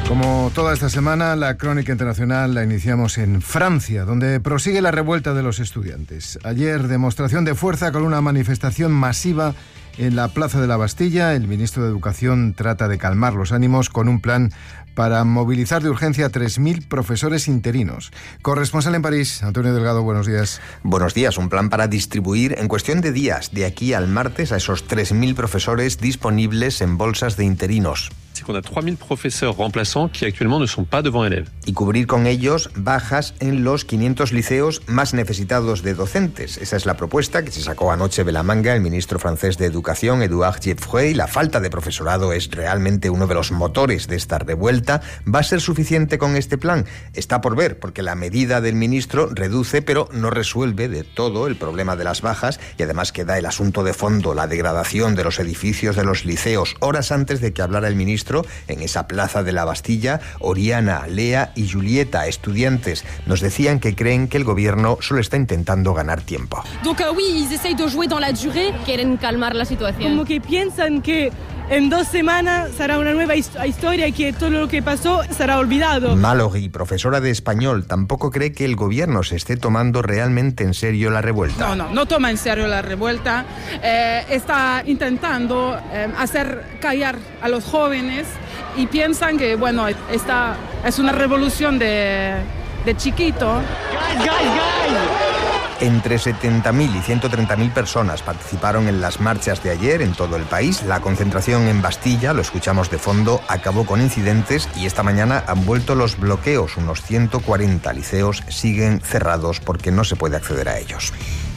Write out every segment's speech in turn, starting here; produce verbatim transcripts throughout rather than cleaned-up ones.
Como toda esta semana, la crónica internacional la iniciamos en Francia, donde prosigue la revuelta de los estudiantes. Ayer, demostración de fuerza con una manifestación masiva en la Plaza de la Bastilla. El ministro de Educación trata de calmar los ánimos con un plan para movilizar de urgencia a tres mil profesores interinos. Corresponsal en París, Antonio Delgado, buenos días. Buenos días. Un plan para distribuir en cuestión de días, de aquí al martes, a esos tres mil profesores disponibles en bolsas de interinos. C'est qu'on a trois mille professeurs remplaçants qui actuellement ne sont pas devant élèves. Y cubrir con ellos bajas en los quinientos liceos más necesitados de docentes. Esa es la propuesta que se sacó anoche de la manga el ministro francés de Educación, Édouard Geoffroy. La falta de profesorado es realmente uno de los motores de esta revuelta. ¿Va a ser suficiente con este plan? Está por ver, porque la medida del ministro reduce, pero no resuelve de todo el problema de las bajas, y además queda el asunto de fondo, la degradación de los edificios de los liceos. Horas antes de que hablara el ministro, en esa Plaza de la Bastilla, Oriana, Lea y Julieta, estudiantes, nos decían que creen que el gobierno solo está intentando ganar tiempo. Donc uh, oui, ils essayent de jouer dans la durée. Quieren calmar la situación. Como que piensan que en dos semanas será una nueva historia y que todo lo que pasó será olvidado. Mallory, profesora de español, tampoco cree que el gobierno se esté tomando realmente en serio la revuelta. No, no, no toma en serio la revuelta. Eh, está intentando eh, hacer callar a los jóvenes y piensan que, bueno, esta es una revolución de, de chiquito. Guys, guys, guys. Entre setenta mil y ciento treinta mil personas participaron en las marchas de ayer en todo el país. La concentración en Bastilla, lo escuchamos de fondo, acabó con incidentes y esta mañana han vuelto los bloqueos. Unos ciento cuarenta liceos siguen cerrados porque no se puede acceder a ellos.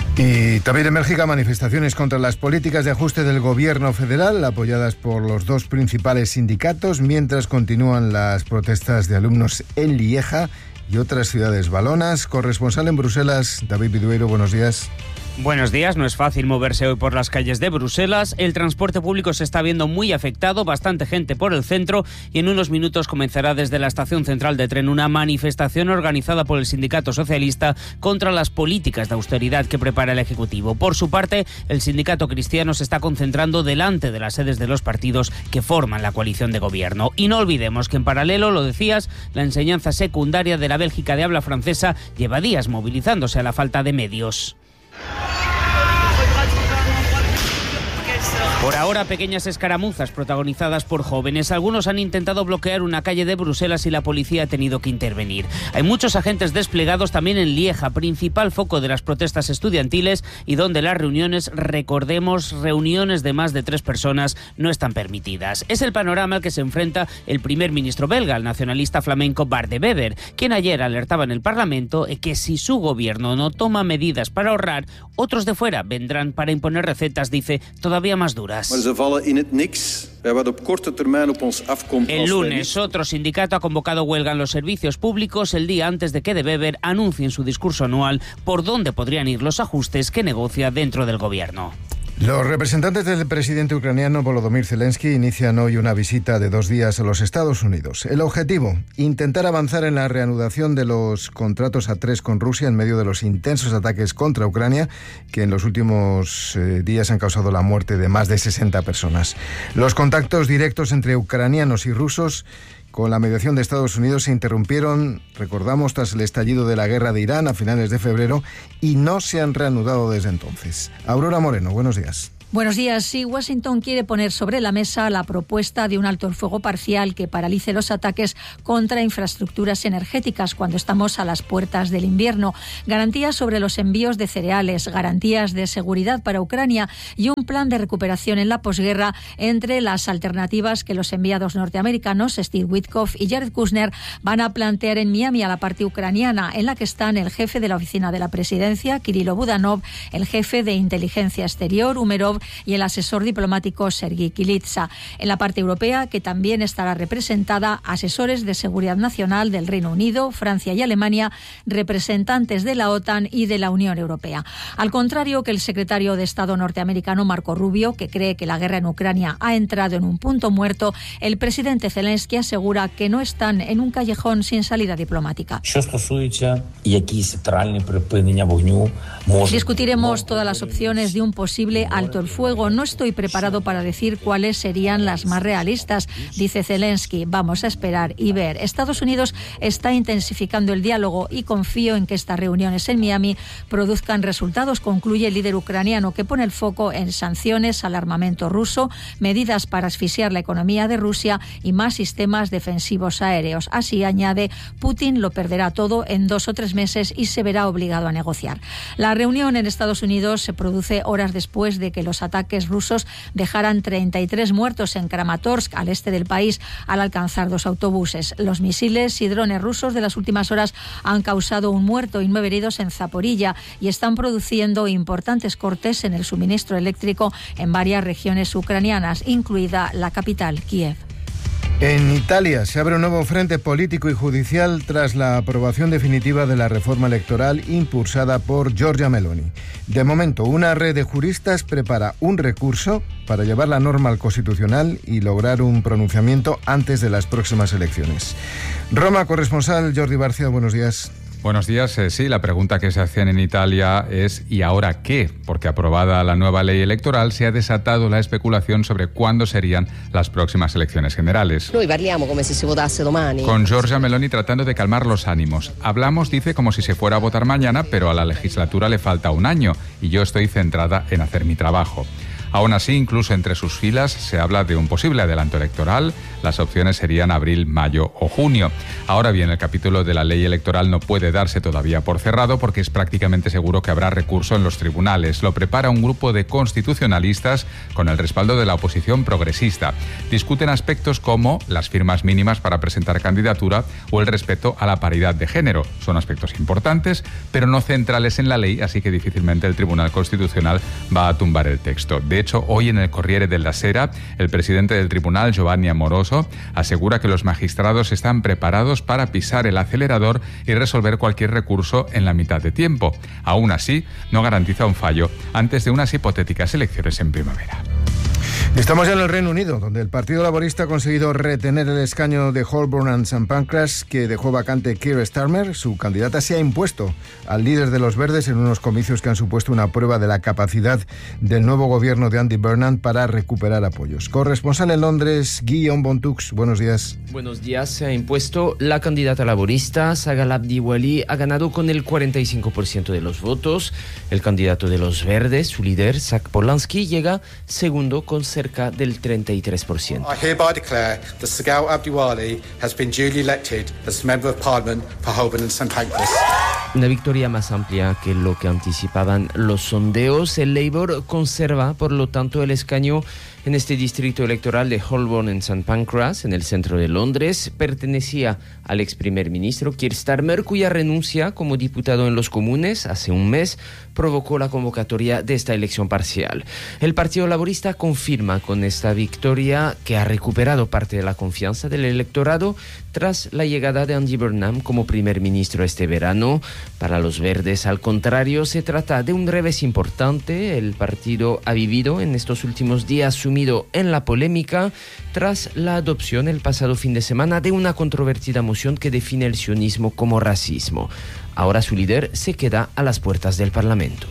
Y también en Bélgica, manifestaciones contra las políticas de ajuste del gobierno federal, apoyadas por los dos principales sindicatos, mientras continúan las protestas de alumnos en Lieja y otras ciudades valonas. Corresponsal en Bruselas, David Vidueiro, buenos días. Buenos días. No es fácil moverse hoy por las calles de Bruselas. El transporte público se está viendo muy afectado, bastante gente por el centro, y en unos minutos comenzará desde la estación central de tren una manifestación organizada por el sindicato socialista contra las políticas de austeridad que prepara el Ejecutivo. Por su parte, el sindicato cristiano se está concentrando delante de las sedes de los partidos que forman la coalición de gobierno. Y no olvidemos que en paralelo, lo decías, la enseñanza secundaria de la Bélgica de habla francesa lleva días movilizándose a la falta de medios. Por ahora, pequeñas escaramuzas protagonizadas por jóvenes. Algunos han intentado bloquear una calle de Bruselas y la policía ha tenido que intervenir. Hay muchos agentes desplegados también en Lieja, principal foco de las protestas estudiantiles y donde las reuniones, recordemos, reuniones de más de tres personas no están permitidas. Es el panorama al que se enfrenta el primer ministro belga, el nacionalista flamenco Bart de Wever, quien ayer alertaba en el Parlamento que si su gobierno no toma medidas para ahorrar, otros de fuera vendrán para imponer recetas, dice, todavía más duras. El lunes, otro sindicato ha convocado huelga en los servicios públicos el día antes de que De Wever anuncie en su discurso anual por dónde podrían ir los ajustes que negocia dentro del gobierno. Los representantes del presidente ucraniano Volodymyr Zelensky inician hoy una visita de dos días a los Estados Unidos. El objetivo, intentar avanzar en la reanudación de los contratos a tres con Rusia en medio de los intensos ataques contra Ucrania, que en los últimos eh, días han causado la muerte de más de sesenta personas. Los contactos directos entre ucranianos y rusos con la mediación de Estados Unidos se interrumpieron, recordamos, tras el estallido de la guerra de Irán a finales de febrero y no se han reanudado desde entonces. Aurora Moreno, buenos días. Buenos días. Sí, Washington quiere poner sobre la mesa la propuesta de un alto el fuego parcial que paralice los ataques contra infraestructuras energéticas cuando estamos a las puertas del invierno, garantías sobre los envíos de cereales, garantías de seguridad para Ucrania y un plan de recuperación en la posguerra entre las alternativas que los enviados norteamericanos Steve Witkoff y Jared Kushner van a plantear en Miami a la parte ucraniana, en la que están el jefe de la oficina de la presidencia, Kirilo Budanov, el jefe de inteligencia exterior, Umerov, y el asesor diplomático Sergei Kilitsa. En la parte europea, que también estará representada, asesores de seguridad nacional del Reino Unido, Francia y Alemania, representantes de la OTAN y de la Unión Europea. Al contrario que el secretario de Estado norteamericano Marco Rubio, que cree que la guerra en Ucrania ha entrado en un punto muerto, el presidente Zelensky asegura que no están en un callejón sin salida diplomática. Discutiremos todas las opciones de un posible alto el fuego. No estoy preparado para decir cuáles serían las más realistas, dice Zelensky. Vamos a esperar y ver. Estados Unidos está intensificando el diálogo y confío en que estas reuniones en Miami produzcan resultados, concluye el líder ucraniano, que pone el foco en sanciones al armamento ruso, medidas para asfixiar la economía de Rusia y más sistemas defensivos aéreos. Así, añade, Putin lo perderá todo en dos o tres meses y se verá obligado a negociar. La reunión en Estados Unidos se produce horas después de que los ataques rusos dejaran treinta y tres muertos en Kramatorsk, al este del país, al alcanzar dos autobuses. Los misiles y drones rusos de las últimas horas han causado un muerto y nueve heridos en Zaporilla y están produciendo importantes cortes en el suministro eléctrico en varias regiones ucranianas, incluida la capital, Kiev. En Italia se abre un nuevo frente político y judicial tras la aprobación definitiva de la reforma electoral impulsada por Giorgia Meloni. De momento, una red de juristas prepara un recurso para llevar la norma al Constitucional y lograr un pronunciamiento antes de las próximas elecciones. Roma, corresponsal Jordi Barcia, buenos días. Buenos días. Eh, sí, la pregunta que se hacían en Italia es ¿y ahora qué? Porque aprobada la nueva ley electoral se ha desatado la especulación sobre cuándo serían las próximas elecciones generales. Noi parliamo come se si votasse domani. Con Giorgia Meloni tratando de calmar los ánimos. Hablamos, dice, como si se fuera a votar mañana, pero a la legislatura le falta un año y yo estoy centrada en hacer mi trabajo. Aún así, incluso entre sus filas se habla de un posible adelanto electoral. Las opciones serían abril, mayo o junio. Ahora bien, el capítulo de la ley electoral no puede darse todavía por cerrado porque es prácticamente seguro que habrá recurso en los tribunales. Lo prepara un grupo de constitucionalistas con el respaldo de la oposición progresista. Discuten aspectos como las firmas mínimas para presentar candidatura o el respeto a la paridad de género. Son aspectos importantes, pero no centrales en la ley, así que difícilmente el Tribunal Constitucional va a tumbar el texto. De De hecho, hoy en el Corriere della Sera, el presidente del tribunal, Giovanni Amoroso, asegura que los magistrados están preparados para pisar el acelerador y resolver cualquier recurso en la mitad de tiempo. Aún así, no garantiza un fallo antes de unas hipotéticas elecciones en primavera. Estamos ya en el Reino Unido, donde el Partido Laborista ha conseguido retener el escaño de Holborn and Saint Pancras, que dejó vacante Keir Starmer. Su candidata se ha impuesto al líder de los Verdes en unos comicios que han supuesto una prueba de la capacidad del nuevo gobierno de Andy Burnham para recuperar apoyos. Corresponsal en Londres, Guillaume Bontux, buenos días. Buenos días. Se ha impuesto la candidata laborista, Sagal Abdiwali, ha ganado con el cuarenta y cinco por ciento de los votos. El candidato de los Verdes, su líder, Zach Polanski, llega segundo con cerca del treinta y tres por ciento. I hereby declare that Sagal Abdiwali has been duly elected as Member of Parliament for Holborn and Saint Pancras. Una victoria más amplia que lo que anticipaban los sondeos. El Labour conserva, por lo tanto, el escaño en este distrito electoral de Holborn and Saint Pancras, en el centro de Londres. Pertenecía al ex primer ministro Keir Starmer, cuya renuncia como diputado en los Comunes hace un mes provocó la convocatoria de esta elección parcial. El Partido Laborista confirma con esta victoria que ha recuperado parte de la confianza del electorado tras la llegada de Andy Burnham como primer ministro este verano. Para los Verdes, al contrario, se trata de un revés importante. El partido ha vivido en estos últimos días sumido en la polémica tras la adopción el pasado fin de semana de una controvertida moción que define el sionismo como racismo. Ahora su líder se queda a las puertas del Parlamento.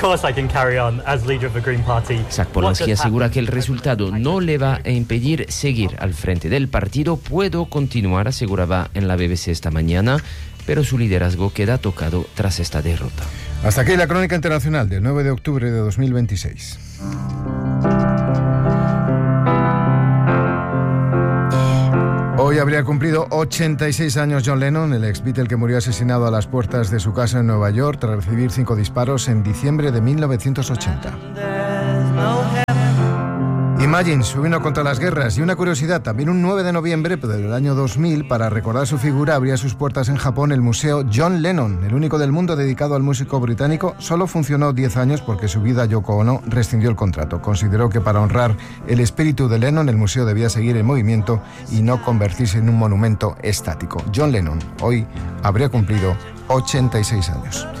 Zach Polanski asegura que el resultado no le va a impedir seguir al frente del partido. Puedo continuar, aseguraba en la B B C esta mañana, pero su liderazgo queda tocado tras esta derrota. Hasta aquí la crónica internacional del nueve de octubre de dos mil veintiséis. Hoy habría cumplido ochenta y seis años John Lennon, el ex Beatle que murió asesinado a las puertas de su casa en Nueva York tras recibir cinco disparos en diciembre de mil novecientos ochenta. Imagine, su himno contra las guerras. Y una curiosidad, también un nueve de noviembre del año dos mil, para recordar su figura, abría sus puertas en Japón el Museo John Lennon, el único del mundo dedicado al músico británico. Solo funcionó diez años porque su viuda Yoko Ono rescindió el contrato. Consideró que para honrar el espíritu de Lennon, el museo debía seguir en movimiento y no convertirse en un monumento estático. John Lennon hoy habría cumplido ochenta y seis años.